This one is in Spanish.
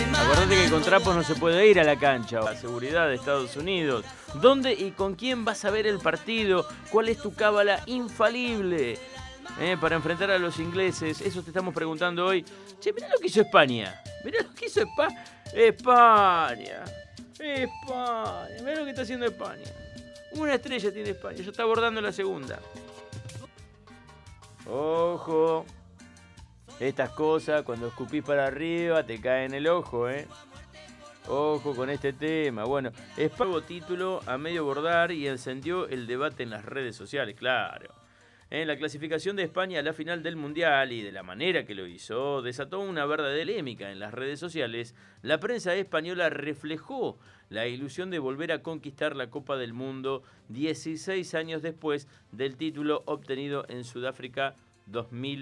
Acordate que con trapos no se puede ir a la cancha. La seguridad de Estados Unidos. ¿Dónde y con quién vas a ver el partido? ¿Cuál es tu cábala infalible para enfrentar a los ingleses? Eso te estamos preguntando hoy. Che, mirá lo que hizo España. Mirá lo que hizo España. España. Mirá lo que está haciendo España. Una estrella tiene España. Ya está abordando la segunda. Ojo. Estas cosas, cuando escupís para arriba, te caen en el ojo, ¿eh? Ojo con este tema. Bueno, es nuevo título a medio bordar y encendió el debate en las redes sociales, claro. En la clasificación de España a la final del Mundial y de la manera que lo hizo, desató una verdadera polémica en las redes sociales. La prensa española reflejó la ilusión de volver a conquistar la Copa del Mundo 16 años después del título obtenido en Sudáfrica 2000.